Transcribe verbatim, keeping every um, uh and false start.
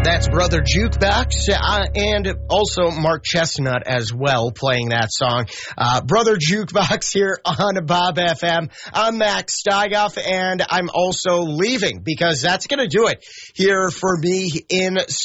That's Brother Jukebox, uh, and also Mark Chestnut as well playing that song. Uh, Brother Jukebox here on Bob F M. I'm Max Steigoff, and I'm also leaving because that's going to do it here for me in